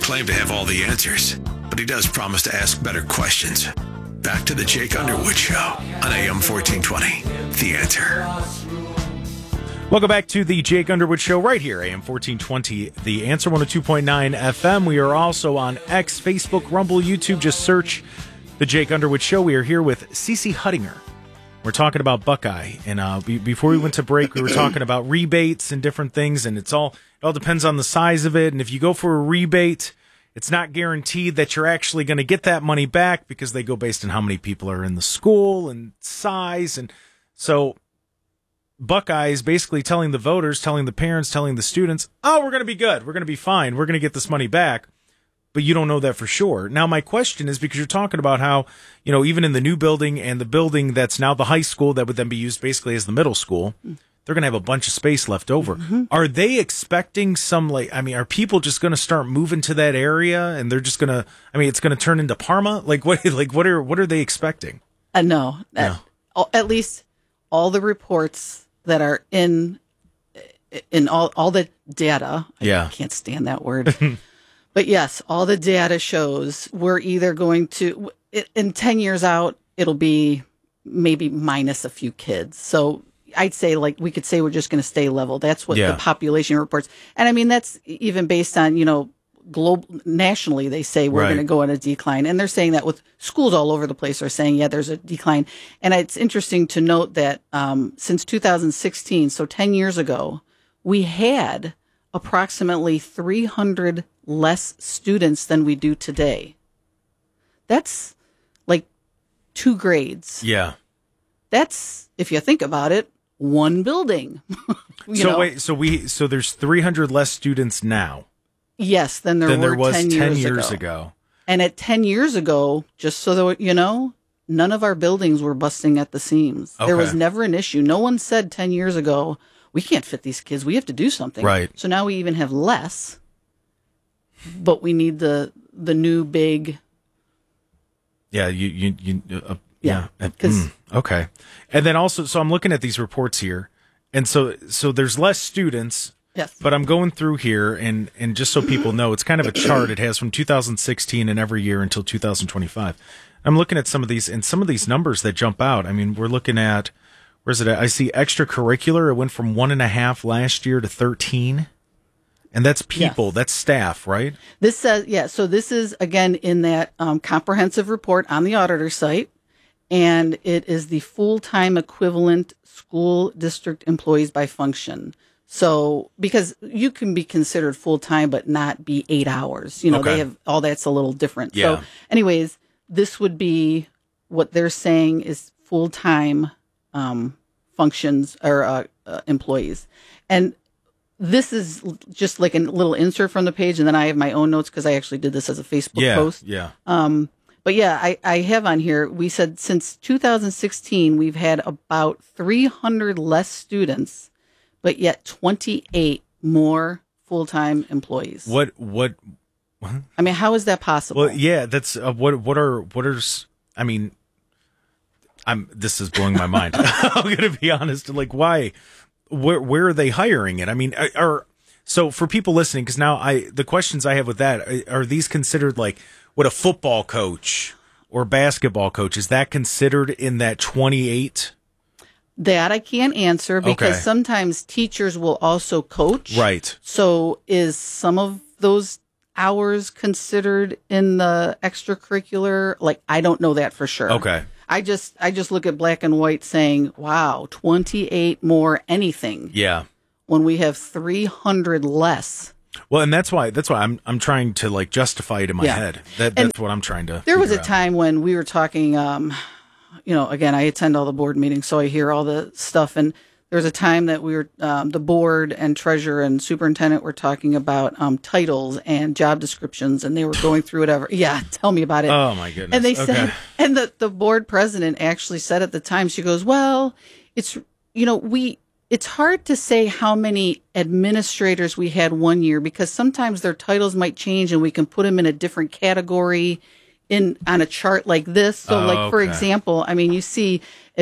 claim to have all the answers, but he does promise to ask better questions. Back to the Jake Underwood Show on AM 1420. The Answer. Welcome back to the Jake Underwood Show right here, AM 1420, The Answer, 102.9 FM. We are also on X, Facebook, Rumble, YouTube. Just search the Jake Underwood Show. We are here with Cece Huttinger. We're talking about Buckeye, and before we went to break, we were talking about rebates and different things, and it all depends on the size of it, and if you go for a rebate, it's not guaranteed that you're actually going to get that money back because they go based on how many people are in the school and size, and so Buckeye is basically telling the voters, telling the parents, telling the students, oh, we're going to be good, we're going to be fine, we're going to get this money back. But you don't know that for sure. Now, my question is, because you're talking about how, even in the new building and the building that's now the high school that would then be used basically as the middle school, they're going to have a bunch of space left over. Mm-hmm. Are they expecting are people just going to start moving to that area and they're just going to, it's going to turn into Parma? What are they expecting? No. At least all the reports that are in all the data. I can't stand that word. But yes, all the data shows we're either going to, in 10 years out, it'll be maybe minus a few kids. So I'd say we could say we're just going to stay level. That's what the population reports. And that's even based on, nationally, they say we're going to go on a decline. And they're saying that with schools all over the place are saying, there's a decline. And it's interesting to note that since 2016, so 10 years ago, we had approximately 300 less students than we do today. That's like 2 grades. Yeah. That's, if you think about it, one building. So there's 300 less students now. Yes, than there was 10 years ago. And at 10 years ago, just so that none of our buildings were busting at the seams. Okay. There was never an issue. No one said 10 years ago, we can't fit these kids. We have to do something. Right. So now we even have less, but we need the new big. Yeah. Okay. And then also, so I'm looking at these reports here, and so there's less students. Yes. But I'm going through here, and just so people know, it's kind of a chart. It has from 2016 and every year until 2025. I'm looking at some of these, and some of these numbers that jump out. We're looking at, where's it at? I see extracurricular. It went from 1.5 last year to 13. And that's people, that's staff, right? This says, so this is, again, in that comprehensive report on the auditor site. And it is the full-time equivalent school district employees by function. So, because you can be considered full-time, but not be 8 hours. They have, all that's a little different. Yeah. So anyways, this would be what they're saying is full-time functions or employees. And this is just like a little insert from the page. And then I have my own notes because I actually did this as a Facebook post. Yeah. But I have on here, we said since 2016, we've had about 300 less students, but yet 28 more full-time employees. What? How is that possible? Well, yeah, that's this is blowing my mind. I'm going to be honest. Why? Where are they hiring it? So for people listening, because now the questions I have with that, are these considered what a football coach or basketball coach, is that considered in that 28? That I can't answer because sometimes teachers will also coach. Right. So is some of those hours considered in the extracurricular? I don't know that for sure. Okay. I just look at black and white saying, wow, 28 more anything. Yeah. When we have 300 less. Well, and that's why I'm trying to justify it in my head. That's what I'm trying to. There was a time when we were talking, again, I attend all the board meetings, so I hear all the stuff. And there was a time that we were, the board and treasurer and superintendent were talking about titles and job descriptions, and they were going through whatever. Yeah, tell me about it. Oh my goodness. And they said, and the board president actually said at the time, she goes, well, it's, it's hard to say how many administrators we had one year because sometimes their titles might change and we can put them in a different category on a chart like this. So for example, you see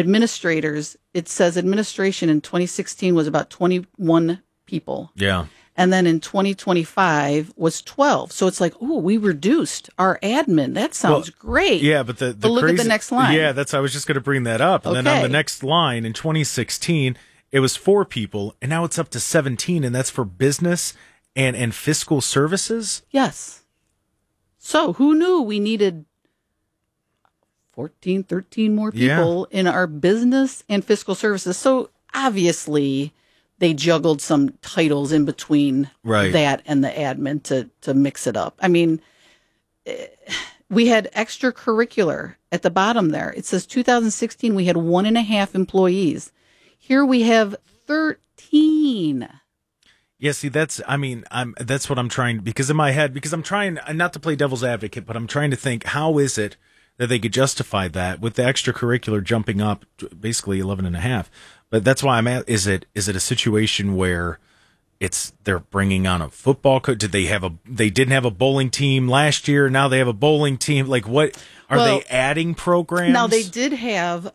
administrators, it says administration in 2016 was about 21 people. Yeah. And then in 2025 was 12. So it's like, oh, we reduced our admin. That sounds great. Yeah, but look at the next line. Yeah, I was just going to bring that up. And then on the next line in 2016, it was 4 people, and now it's up to 17, and that's for business and fiscal services? Yes. So who knew we needed 14, 13 more people in our business and fiscal services? So obviously they juggled some titles in between that and the admin to mix it up. I mean, we had extracurricular at the bottom there. It says 2016, we had 1.5 employees. Here we have 13. Yeah, see, that's what I'm trying, because in my head, because I'm trying not to play devil's advocate, but I'm trying to think, how is it that they could justify that with the extracurricular jumping up basically 11.5? But that's why I'm at, is it a situation where they're bringing on a football coach? They didn't have a bowling team last year. Now they have a bowling team. Like, what are they adding programs? Now they did have,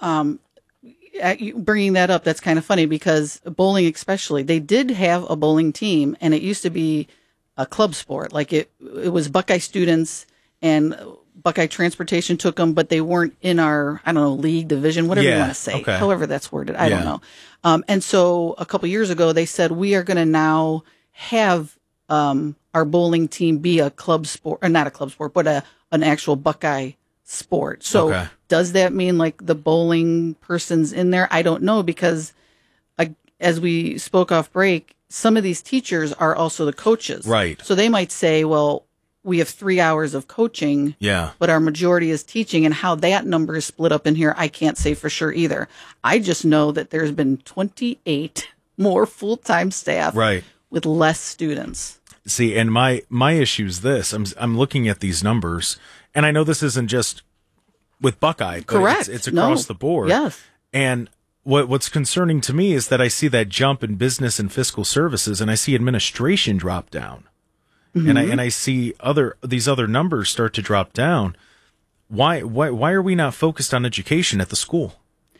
bringing that up, that's kind of funny, because bowling especially, they did have a bowling team, and it used to be a club sport. Like it was Buckeye students, and Buckeye Transportation took them, but they weren't in our, I don't know, league, division, whatever you want to say, however that's worded. I don't know. And so a couple years ago, they said, we are going to now have our bowling team be a club sport, or not a club sport, but an actual Buckeye sport. So does that mean like the bowling person's in there? I don't know, because as we spoke off break, some of these teachers are also the coaches. Right. So they might say, well, we have 3 hours of coaching, but our majority is teaching, and how that number is split up in here, I can't say for sure either. I just know that there's been 28 more full-time staff with less students. See, and my issue is this. I'm looking at these numbers, and I know this isn't just with Buckeye, but correct. It's across the board. Yes. And what's concerning to me is that I see that jump in business and fiscal services, and I see administration drop down. Mm-hmm. And I see these other numbers start to drop down. Why are we not focused on education at the school?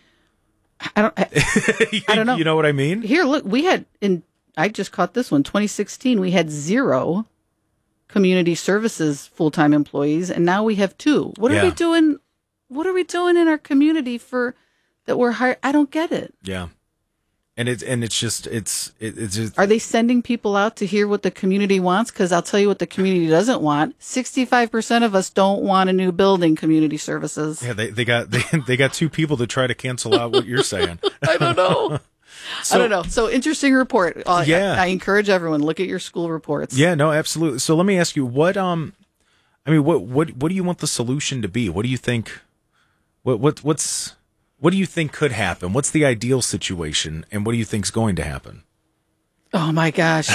I don't know. You know what I mean? Here, look, I just caught this one. 2016, we had 0 community services full-time employees, and now we have 2. What are we doing? What are we doing in our community that we're hired? I don't get it. Yeah. And it's just. Are they sending people out to hear what the community wants? Because I'll tell you what the community doesn't want. 65% of us don't want a new building. Community services. Yeah, they got 2 people to try to cancel out what you're saying. I don't know. I don't know. So interesting report. I encourage everyone, look at your school reports. Yeah, no, absolutely. So let me ask you, what do you want the solution to be? What do you think? What do you think could happen? What's the ideal situation, and what do you think is going to happen? Oh my gosh.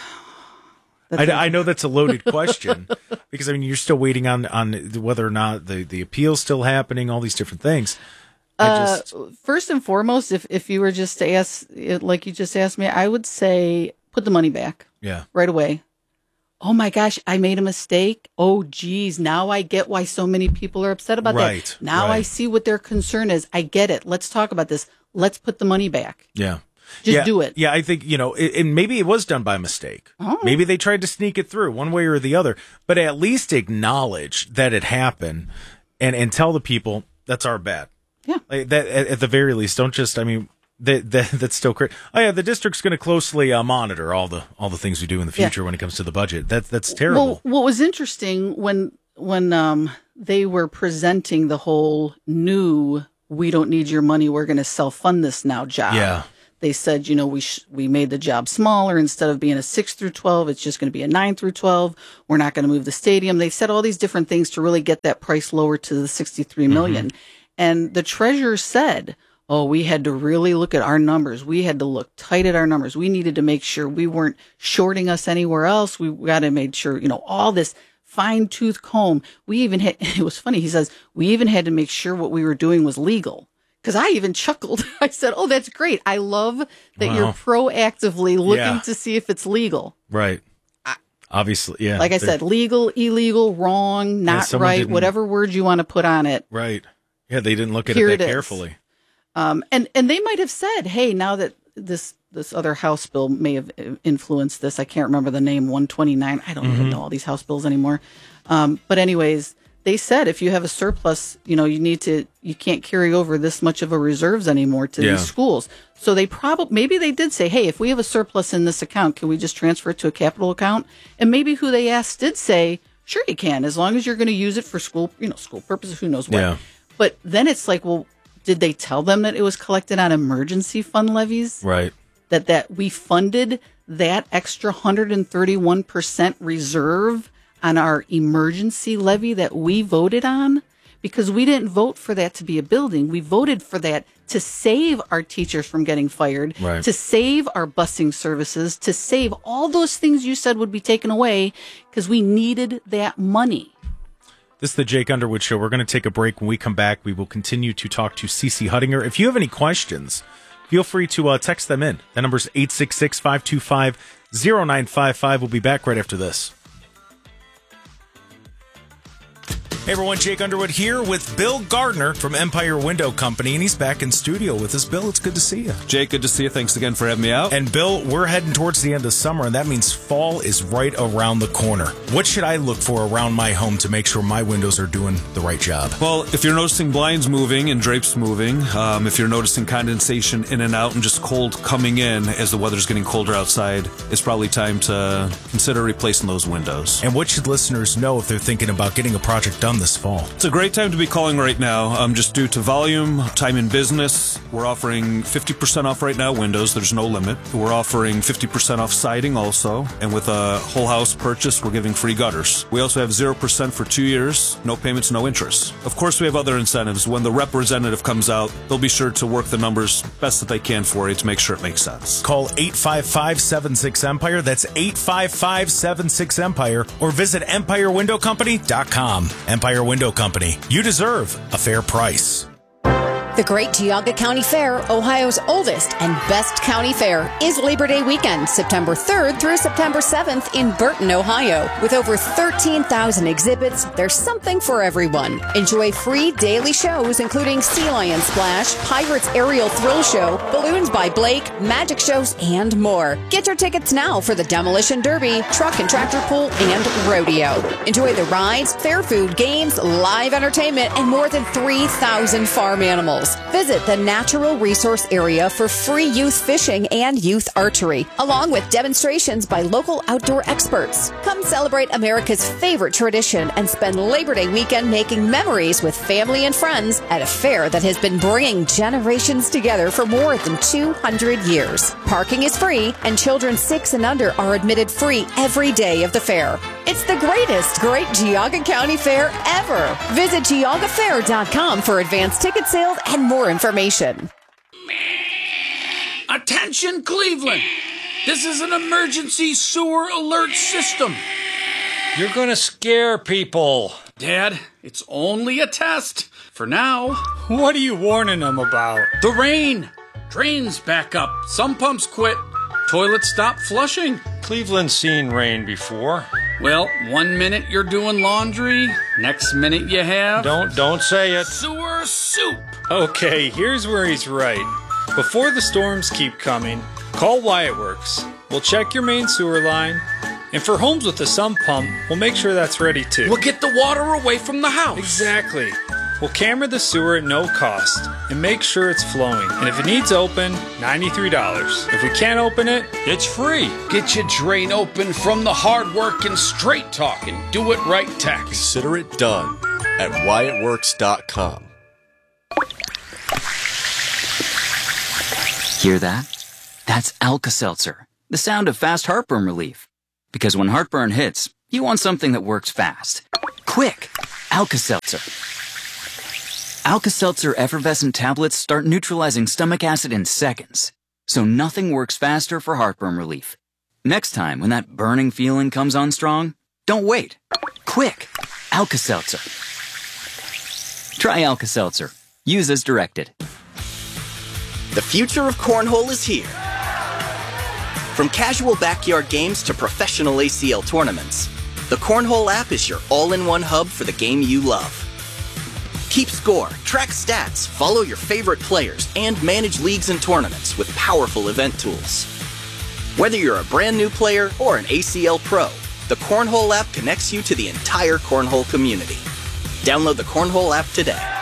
I know that's a loaded question, because you're still waiting on whether or not the appeal's still happening, all these different things. First and foremost, if you were just to ask, like you just asked me, I would say put the money back. Yeah. Right away. Oh my gosh, I made a mistake. Oh geez, now I get why so many people are upset about that. Now I see what their concern is. I get it. Let's talk about this. Let's put the money back. Yeah. Just do it. Yeah, I think, and maybe it was done by mistake. Oh. Maybe they tried to sneak it through one way or the other, but at least acknowledge that it happened and tell the people that's our bad. Yeah. Like that, at the very least, don't just, that's still correct. Oh yeah, the district's going to closely monitor all the things we do in the future when it comes to the budget. That's terrible. Well, what was interesting when they were presenting the whole new "we don't need your money, we're going to self-fund this now" job. Yeah. They said, we made the job smaller. Instead of being a 6 through 12, it's just going to be a 9 through 12. We're not going to move the stadium. They said all these different things to really get that price lower to the $63 million. Mm-hmm. And the treasurer said, we had to really look at our numbers. We had to look tight at our numbers. We needed to make sure we weren't shorting us anywhere else. We got to make sure, all this fine tooth comb. We even had, it was funny. He says, we even had to make sure what we were doing was legal. Because I even chuckled. I said, that's great. I love that you're proactively looking to see if it's legal. Right. Obviously, yeah. Like I said, legal, illegal, wrong, not right, whatever word you want to put on it. Right. Yeah, they didn't look at it that carefully. And they might have said, hey, now that this this other House bill may have influenced this. I can't remember the name, 129. I don't even know all these House bills anymore. But anyways, they said if you have a surplus, you can't carry over this much of a reserves anymore to these schools. So maybe they did say, hey, if we have a surplus in this account, can we just transfer it to a capital account? And maybe who they asked did say, sure you can, as long as you're going to use it for school purposes, who knows what. Yeah. But then it's like, well, did they tell them that it was collected on emergency fund levies? Right. That we funded that extra 131% reserve on our emergency levy that we voted on? Because we didn't vote for that to be a building. We voted for that to save our teachers from getting fired, to save our busing services, to save all those things you said would be taken away because we needed that money. This is the Jake Underwood Show. We're going to take a break. When we come back, we will continue to talk to Cece Huttinger. If you have any questions, feel free to text them in. The number's 866-525-0955. We'll be back right after this. Hey everyone, Jake Underwood here with Bill Gardner from Empire Window Company, and he's back in studio with us. Bill, it's good to see you. Jake, good to see you. Thanks again for having me out. And Bill, we're heading towards the end of summer, and that means fall is right around the corner. What should I look for around my home to make sure my windows are doing the right job? Well, if you're noticing blinds moving and drapes moving, if you're noticing condensation in and out and just cold coming in as the weather's getting colder outside, it's probably time to consider replacing those windows. And what should listeners know if they're thinking about getting a project done this fall? It's a great time to be calling right now. Just due to volume, time in business, we're offering 50% off right now windows. There's no limit. We're offering 50% off siding also. And with a whole house purchase, we're giving free gutters. We also have 0% for 2 years, no payments, no interest. Of course, we have other incentives. When the representative comes out, they'll be sure to work the numbers best that they can for you to make sure it makes sense. Call 855-76-EMPIRE. That's 855-76-EMPIRE. Or visit EmpireWindowCompany.com. Empire Window Company. You deserve a fair price. The Great Geauga County Fair, Ohio's oldest and best county fair, is Labor Day weekend, September 3rd through September 7th in Burton, Ohio. With over 13,000 exhibits, there's something for everyone. Enjoy free daily shows including Sea Lion Splash, Pirates Aerial Thrill Show, Balloons by Blake, magic shows, and more. Get your tickets now for the Demolition Derby, Truck and Tractor Pull, and Rodeo. Enjoy the rides, fair food, games, live entertainment, and more than 3,000 farm animals. Visit the Natural Resource Area for free youth fishing and youth archery, along with demonstrations by local outdoor experts. Come celebrate America's favorite tradition and spend Labor Day weekend making memories with family and friends at a fair that has been bringing generations together for more than 200 years. Parking is free, and children 6 and under are admitted free every day of the fair. It's the greatest Great Geauga County Fair ever. Visit GeaugaFair.com for advanced ticket sales and more information. Attention, Cleveland! This is an emergency sewer alert system. You're gonna scare people. Dad, it's only a test. For now. What are you warning them about? The rain. Drains back up. Some pumps quit. Toilets stop flushing. Cleveland's seen rain before. Well, 1 minute you're doing laundry, next minute you have... Don't say it. Sewer soup. Okay, here's where he's right. Before the storms keep coming, call Wyatt Works. We'll check your main sewer line. And for homes with a sump pump, we'll make sure that's ready too. We'll get the water away from the house. Exactly. We'll camera the sewer at no cost and make sure it's flowing. And if it needs open, $93. If we can't open it, it's free. Get your drain open from the hard work and straight talking. Do it right tax. Consider it done at WyattWorks.com. Hear that? That's Alka-Seltzer, the sound of fast heartburn relief. Because when heartburn hits, you want something that works fast. Quick! Alka-Seltzer. Alka-Seltzer effervescent tablets start neutralizing stomach acid in seconds, so nothing works faster for heartburn relief. Next time, when that burning feeling comes on strong, don't wait. Quick! Alka-Seltzer. Try Alka-Seltzer. Use as directed. The future of cornhole is here. From casual backyard games to professional ACL tournaments, the Cornhole app is your all-in-one hub for the game you love. Keep score, track stats, follow your favorite players, and manage leagues and tournaments with powerful event tools. Whether you're a brand new player or an ACL pro, the Cornhole app connects you to the entire Cornhole community. Download the Cornhole app today.